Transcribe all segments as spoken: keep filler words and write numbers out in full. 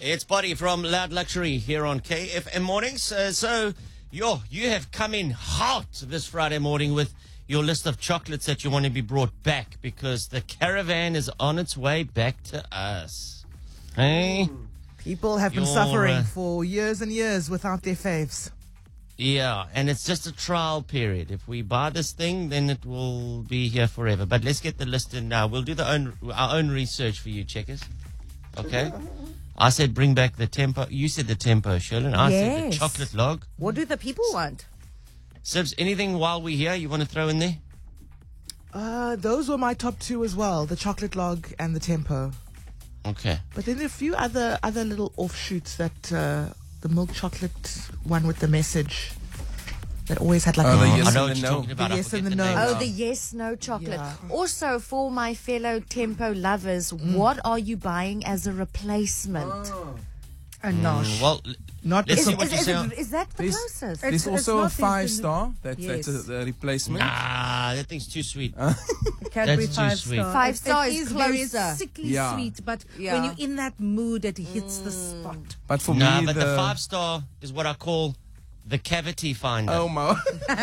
It's Buddy from Loud Luxury here on K F M Mornings. Uh, so, yo, you have come in hot this Friday morning with your list of chocolates that you want to be brought back because the caravan is on its way back to us. Hey? People have been Your, suffering uh, for years and years without their faves. Yeah, and it's just a trial period. If we buy this thing, then it will be here forever. But let's get the list in now. We'll do the own, our own research for you, checkers. Okay? I said bring back the tempo. You said the tempo, Sherlyn. I said the Yes. chocolate log. What do the people want? Sibs, anything while we're here you want to throw in there? Uh, those were my top two as well, the chocolate log and the tempo. Okay. But then there are a few other other little offshoots that uh, the milk chocolate one with the message that always had like Oh, a the I yes know and what the you're no. talking about. The I yes forget and the the no. name Oh, now. the yes, no chocolate. Yeah. Also, for my fellow Tempo lovers, what are you buying as a replacement? A nosh. Mm, well, Not let's Is, see is, what you is, say. it- on- is that the This- closest? It's- There's also a not five instant- star. That, Yes. That's a, the replacement. Nah, that thing's too sweet. Cadbury That's too five sweet. star. Five It- star it is is very closer. sickly Yeah. sweet, but Yeah. when you're in that mood, it hits the spot. But for Nah, me, but the, the five star is what I call the cavity finder. Oh my!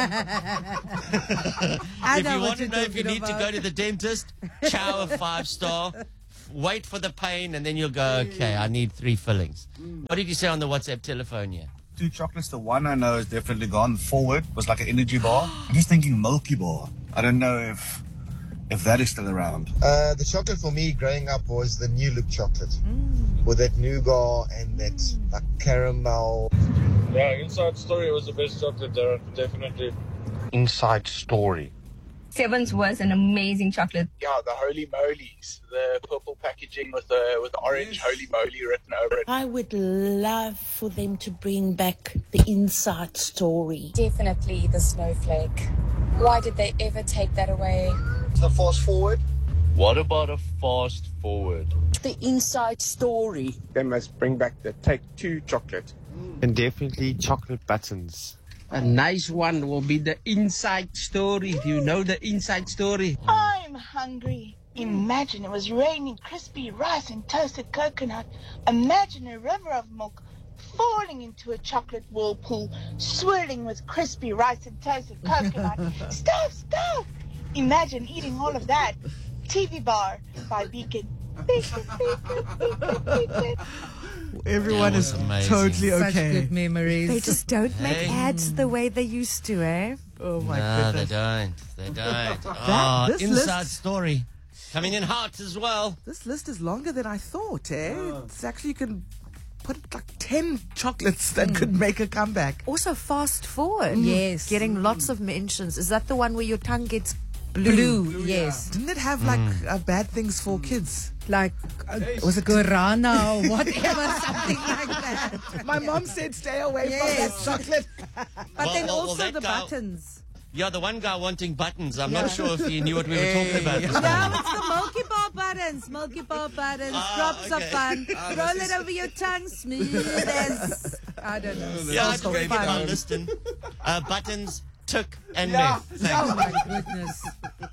I if know you what want to you're know if you talking need to about. go to the dentist, chow a five star, wait for the pain, and then you'll go, okay, I need three fillings. What did you say on the WhatsApp telephone here? Two chocolates. The one I know is definitely gone forward was like an energy bar. I'm just thinking Milky Bar. I don't know if if that is still around. Uh, the chocolate for me growing up was the New Look chocolate with that nougat and that like caramel. Yeah, Inside Story was the best chocolate there, definitely. Inside Story. Sevens was an amazing chocolate. Yeah, the Holy Molies, the purple packaging with the with the orange Holy Moly written over it. I would love for them to bring back the Inside Story. Definitely the snowflake. Why did they ever take that away? The fast forward. What about a fast forward? The Inside Story. They must bring back the Take Two chocolate. And definitely chocolate buttons. A nice one will be the Inside Story. Do you know the Inside Story? I'm hungry. Imagine it was raining crispy rice and toasted coconut. Imagine a river of milk falling into a chocolate whirlpool, swirling with crispy rice and toasted coconut. Stop, stop! Imagine eating all of that. T V Bar by Beacon. Beacon, Beacon, Beacon, Beacon. everyone That is was amazing. totally Such okay. good memories. They just don't make Hey. ads the way they used to, eh? Oh my No, goodness. they don't. They don't. Oh, this Inside list- Story. Coming in hot as well. This list is longer than I thought, eh? It's actually, you can put like ten chocolates that could make a comeback. Also, fast forward. Yes. Getting lots of mentions. Is that the one where your tongue gets blue? Blue, yes. Didn't it have like uh, bad things for kids? Like, uh, was it Guarana or whatever, something like that. My mom said stay away Yes. from that chocolate. But Well, then well, well, also that the guy- buttons. Yeah, the one guy wanting buttons. I'm not sure if he knew what we were talking about. this No, morning. it's the Milky Bar buttons. Milky Bar buttons. Ah, Drops okay. of fun. Roll it over your tongue. Smooth as. I don't know. Yeah, I So just get my fun. listing. Uh, buttons, took, and Yeah. myth. Oh my goodness.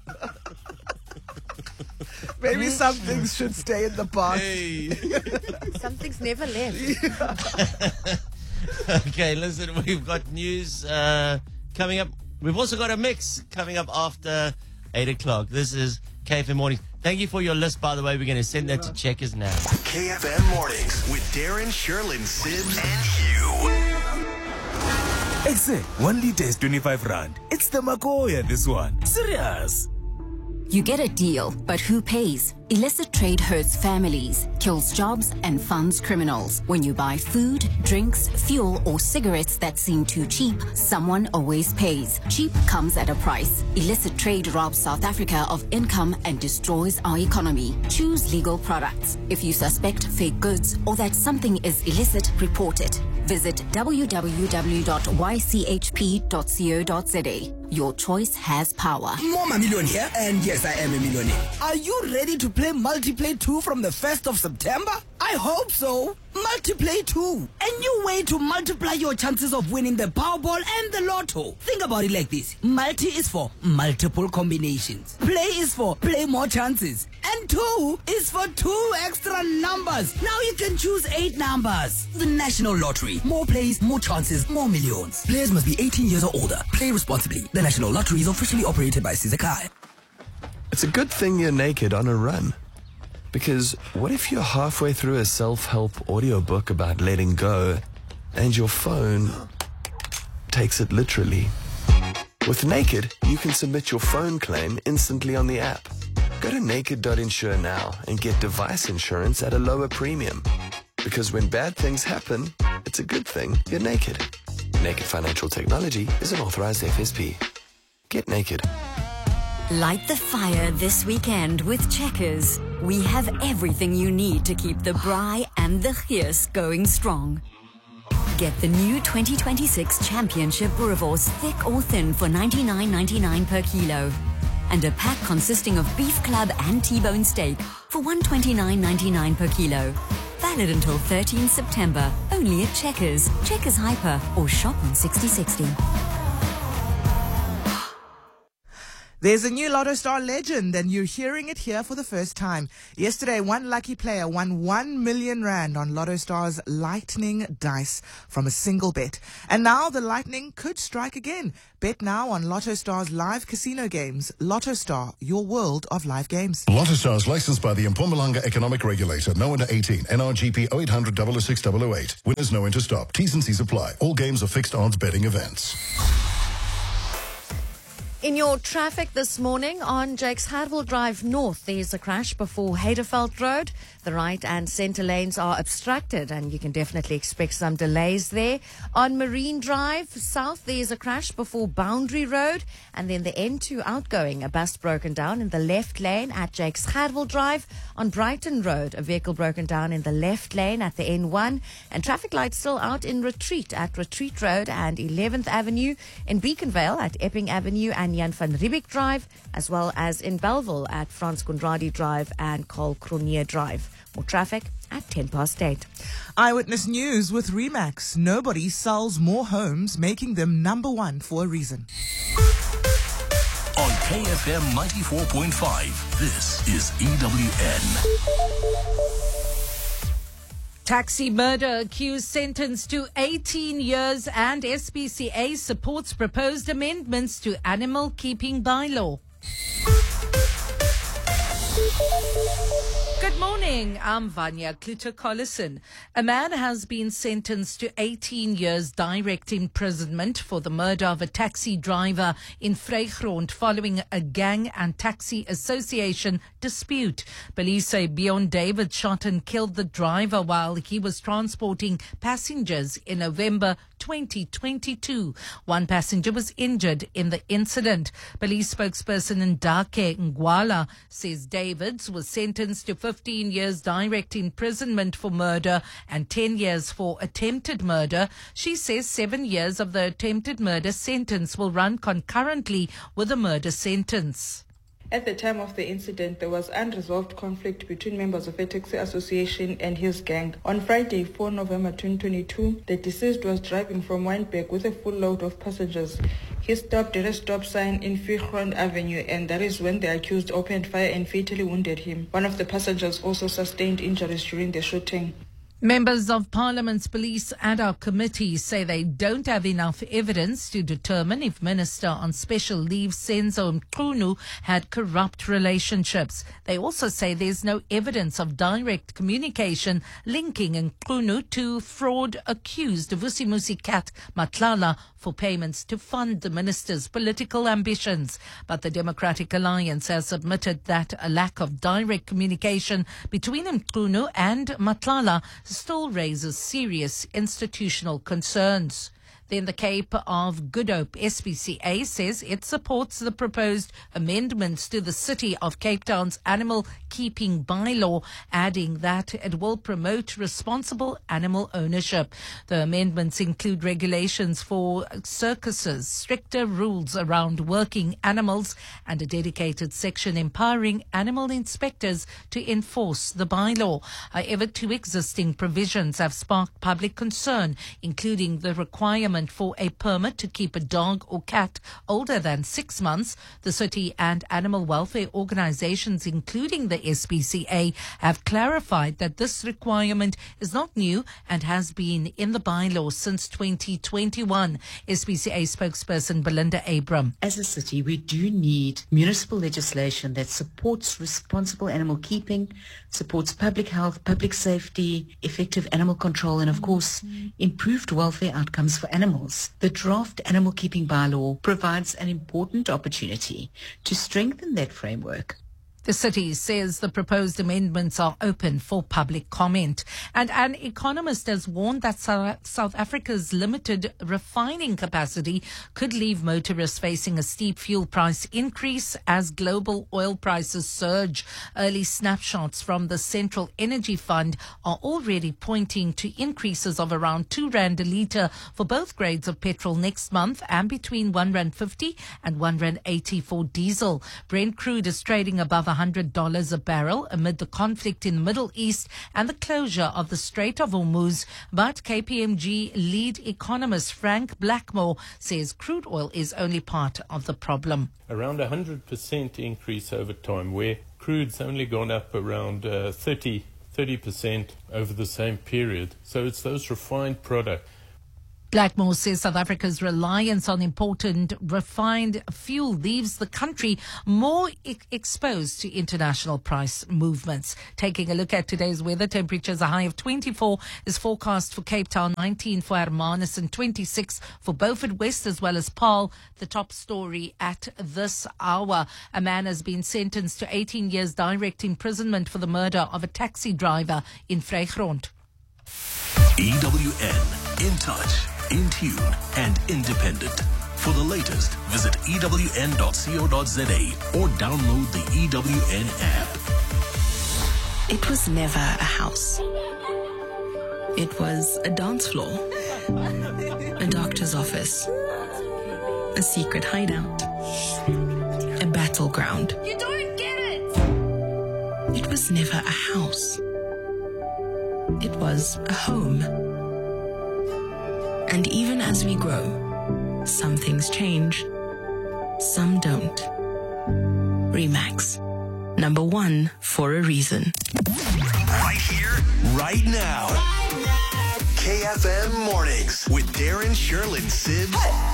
Maybe some things should stay in the past. Something's never left. Okay, listen, we've got news uh, coming up. We've also got a mix coming up after eight o'clock. This is K F M Mornings. Thank you for your list, by the way. We're going to send that to checkers now. K F M Mornings with Darren, Sherlyn, Sibs, and Hugh. Exit one liter is twenty-five rand. It's the Magoya, this one. Serious. You get a deal, but who pays? Illicit trade hurts families, kills jobs, and funds criminals. When you buy food, drinks, fuel, or cigarettes that seem too cheap, someone always pays. Cheap comes at a price. Illicit trade robs South Africa of income and destroys our economy. Choose legal products. If you suspect fake goods or that something is illicit, report it. Visit w w w dot y c h p dot co dot z a. Your choice has power. Mama Million here, and yes, I am a millionaire. Are you ready to play Multiplay two from the first of September? I hope so. Multiplay two. A new way to multiply your chances of winning the Powerball and the Lotto. Think about it like this. Multi is for multiple combinations. Play is for play more chances. And two is for two extra numbers. Now you can choose eight numbers. The National Lottery. More plays, more chances, more millions. Players must be eighteen years or older. Play responsibly. The National Lottery is officially operated by Sizakai. It's a good thing you're naked on a run. Because what if you're halfway through a self-help audiobook about letting go and your phone takes it literally? With Naked, you can submit your phone claim instantly on the app. Go to naked dot insure now and get device insurance at a lower premium. Because when bad things happen, it's a good thing you're naked. Naked Financial Technology is an authorized F S P. Get naked. Light the fire this weekend with Checkers. We have everything you need to keep the braai and the gees going strong. Get the new twenty twenty-six Championship Boerewors thick or thin for ninety-nine ninety-nine per kilo. And a pack consisting of beef club and T-bone steak for one hundred twenty-nine ninety-nine per kilo. Valid until thirteenth September, only at Checkers, Checkers Hyper, or shop on sixty sixty. There's a new Lotto Star legend, and you're hearing it here for the first time. Yesterday, one lucky player won one million rand on Lotto Star's Lightning Dice from a single bet. And now the Lightning could strike again. Bet now on Lotto Star's live casino games. Lotto Star, your world of live games. Lotto Stars licensed by the Mpumalanga Economic Regulator. No under eighteen. N R G P oh eight hundred, double oh six, double oh eight. Winners know when to stop. T's and C's apply. All games are fixed odds betting events. In your traffic this morning on Jakes Hardwell Drive North, there's a crash before Heideveld Road. The right and centre lanes are obstructed, and you can definitely expect some delays there. On Marine Drive South, there's a crash before Boundary Road, and then the N two outgoing, a bus broken down in the left lane at Jakes Hardwell Drive. On Brighton Road, a vehicle broken down in the left lane at the N one, and traffic lights still out in Retreat at Retreat Road and eleventh Avenue, in Beaconville at Epping Avenue and Jan van Riebeeck Drive, as well as in Belleville at Frans Conradi Drive and Carl Cronier Drive. More traffic at ten past eight. Eyewitness News with Remax. Nobody sells more homes, making them number one for a reason. On K F M ninety-four point five, this is E W N. Taxi murder accused sentenced to eighteen years, and S P C A supports proposed amendments to animal keeping bylaw. Good morning, I'm Vanya Kluter-Collison. A man has been sentenced to eighteen years direct imprisonment for the murder of a taxi driver in Vrygrond following a gang and taxi association dispute. Police say Bjorn David shot and killed the driver while he was transporting passengers in November twenty twenty-two. One passenger was injured in the incident. Police spokesperson Ndake Ngwala says Davids was sentenced to fifteen years direct imprisonment for murder and ten years for attempted murder. She says seven years of the attempted murder sentence will run concurrently with the murder sentence. At the time of the incident, there was unresolved conflict between members of a taxi association and his gang. On Friday, the fourth of November twenty twenty-two, the deceased was driving from Wynberg with a full load of passengers. He stopped at a stop sign in Vrygrond Avenue, and that is when the accused opened fire and fatally wounded him. One of the passengers also sustained injuries during the shooting. Members of Parliament's police ad hoc committee say they don't have enough evidence to determine if Minister on Special Leave Senzo Mchunu had corrupt relationships. They also say there's no evidence of direct communication linking Mchunu to fraud-accused Vusimusi Cat Matlala for payments to fund the minister's political ambitions. But the Democratic Alliance has admitted that a lack of direct communication between Mchunu and Matlala still raises serious institutional concerns. Then the Cape of Good Hope S P C A says it supports the proposed amendments to the City of Cape Town's animal keeping bylaw, adding that it will promote responsible animal ownership. The amendments include regulations for circuses, stricter rules around working animals, and a dedicated section empowering animal inspectors to enforce the bylaw. However, two existing provisions have sparked public concern, including the requirement requirement for a permit to keep a dog or cat older than six months. The city and animal welfare organizations, including the S P C A, have clarified that this requirement is not new and has been in the bylaw since twenty twenty-one. S P C A spokesperson Belinda Abram. As a city, we do need municipal legislation that supports responsible animal keeping, supports public health, public safety, effective animal control, and of course, improved welfare outcomes for animals. The draft animal keeping bylaw provides an important opportunity to strengthen that framework. The city says the proposed amendments are open for public comment. And an economist has warned that South Africa's limited refining capacity could leave motorists facing a steep fuel price increase as global oil prices surge. Early snapshots from the Central Energy Fund are already pointing to increases of around two rand a litre for both grades of petrol next month, and between one rand fifty and one rand eighty for diesel. Brent crude is trading above one hundred dollars a barrel amid the conflict in the Middle East and the closure of the Strait of Hormuz. But K P M G lead economist Frank Blackmore says crude oil is only part of the problem. Around a one hundred percent increase over time, where crude's only gone up around uh, thirty percent over the same period. So it's those refined products. Blackmore says South Africa's reliance on important refined fuel leaves the country more e- exposed to international price movements. Taking a look at today's weather, temperatures, a high of twenty-four is forecast for Cape Town, nineteen for Hermanus, and twenty-six for Beaufort West as well as Paarl. The top story at this hour. A man has been sentenced to eighteen years direct imprisonment for the murder of a taxi driver in Vrygrond. E W N, in touch, in tune, and independent. For the latest, visit E W N dot co dot za or download the E W N app. It was never a house. It was a dance floor, a doctor's office, a secret hideout, a battleground. You don't get it! It was never a house. It was a home. And even as we grow, some things change, some don't. Remax. Number one for a reason. Right here, right now. K F M Mornings with Darren, Sherlyn, Sibbs,